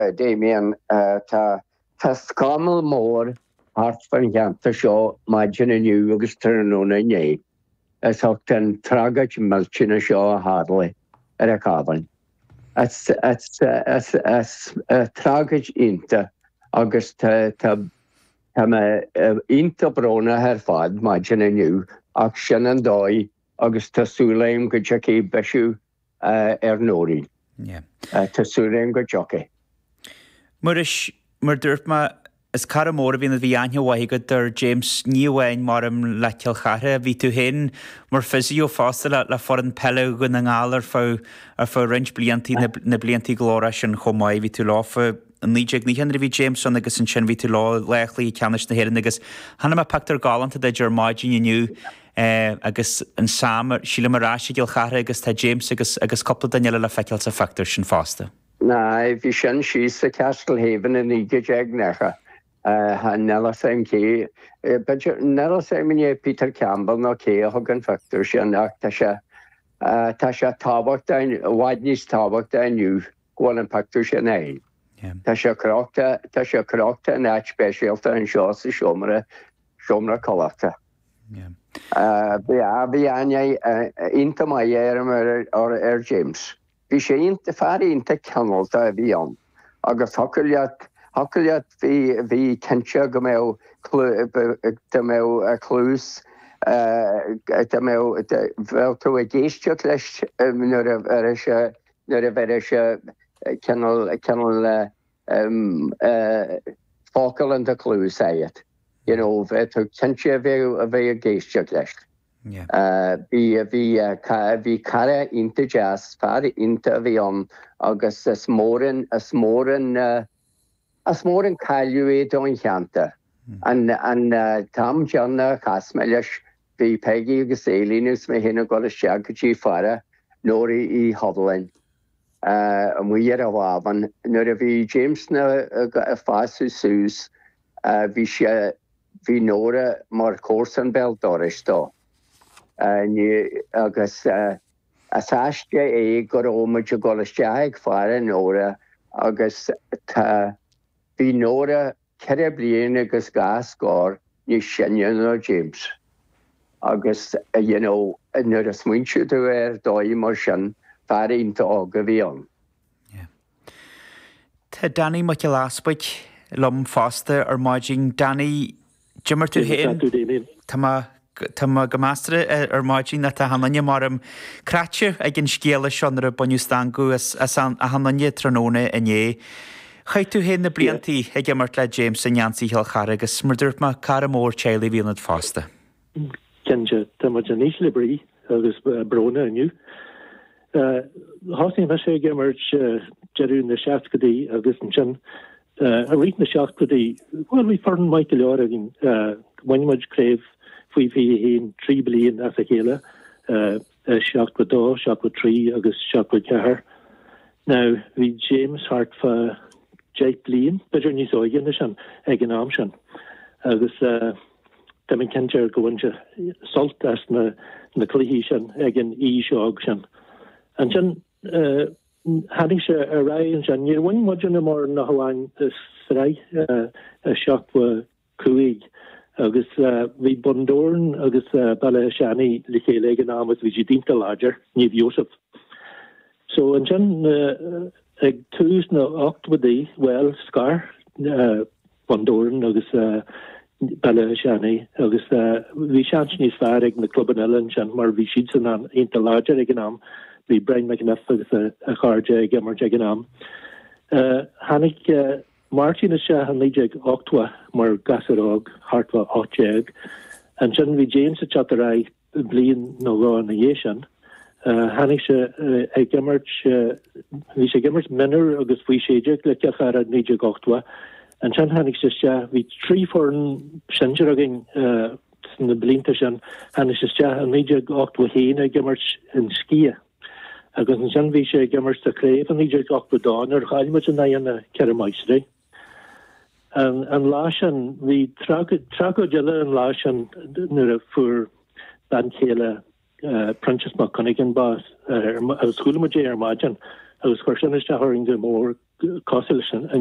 Damien, tá scamal mór hart fan ganta seo maidin aniu agus trúna né. Hocht an tragad melchina seo a hádla a cabhain. Tragad inta agus tá inta brona her fad maidin aniu ach sin an dói agus tásúlaim go jockey beisiú nóri. Tásúlaim go jockey. Mar dúirt ma is cara mór a bhíon a bhí aithne waigad ar James níomhhain mar am leithceal chare a bhí tú hen mar fysio fásta le foran pelle go na ngáil ar fá rint bliantí na bliantí glóra sin chomáid bhí tú láfa an líideag ní henry bhí Jameson agus an sin bhí tú lá leichlaí ceannis na héan agus hanna ma pactar galanta de gur maidin iniu agus an sam síle marráisi gil chare agus tá James agus coppla Daniela le feiceil sa factor sin fásta. Na, bhí sin síos sa Castlehaven in ígeag necha. Nella sem cé, nella sem Peter Campbell no cé a hogan factor sin ach tá sé tábacht waidnís tábacht aniu gháil an factor sin é. Tá sé crochta an áit speisialta an seo sa siomra colachta. Bhí aine inta mai éirim ar James. Bhí sé inta fearí inta canolta a bhí an. Agus Hoccoliad hí tense go mé clús bhil tú a géisteach leis nuair a bheith se cenal fócail an a clús éiad. Bheith tú tense a bheith a géisteach leis. Bhí cara inta jazz fear inta a bhí an agus as mór an caiú é don cheanta. An tam Johnna chasme leis bhí Peggy agus Élínus me hinna go isteach go tí fara nóirí í Hoblain. An muir a bhában, nuair a bhí James na fású sús, bhí nóra mar córsan bell doris dó. Agus asáiste é go ómaid a go isteach fara nóra agus bhí nóra ceire bliain agus gas gár ní sinne nó James. Agus, nuair a smuintiú tú dói mar sin fearínta ága bhí an. Tá Danny Michael Aspaig lom fásta ar maiding Danny Jimmer tú héin Tá go meastra ar maiding na tá hananne mar am cráte ag an scéala sean ar a buniustangu a hananne tróna inné. Chaid tú héin na bliantí ag gimmart le James an Jansi Hill chare agus mar dúirt ma cara mór Charlie bhíonad fásta. Kenja, tá mar janíis le brí agus brona aniu. Hásing me sé gimmart jeú na seaachcadaí agus an sin a rí na seaachcadaí, bhil bhí farn Michael leir agin bhainmuid créibh faoi bhí héin 3 bliain as a chéile, seaachcad 2, seaachcad 3 agus seaachcad 4. Now, bhí James hart fa 8 bliain, beidir níos óigin na sin ag an am sin. Agus tá min kentir gohainte sult as na cluichí sin ag an seog sin. An sin hanig se a ra an sin, níor bhain muidir na mór na haáin is ra a seachfa cuaig. Agus bhí bundórin agus baile seannaí le chéile ag an am bhí sé dínta láidir, níomh Joseph. So an sin ag tús na 8 well scar bundórin agus baile seannaí agus bhí seans níos fearr ag na cluban eile sin mar bhí siad san an inta láidir ag an am, bhí Brian McAnuff agus a cháirde ag immart ag an am. Hanig Martin is se an líideag 8 mar gasarág hartfa 8 an sin bhí James a chattará blian nó gá na dhé sin. Hanig se ag immart bhí sé gimmart minar agus bhí séideag le ceachar a líideag 8 an sin hanig se bhí 3 forn sinir agin na blinta sin hanig se an líideag 8 héin ag immart in skia. Agus an sin bhí sé gimmart a cléibh an líideag 8 dáin ar chailmuid an na ceire maistre. An lásin, bhí trago deile an lásin nuair a fuair ban chéile Princess McConaughey bás a schúlamuidé ar maidin agus chuir sin iste thuing de mór cosilition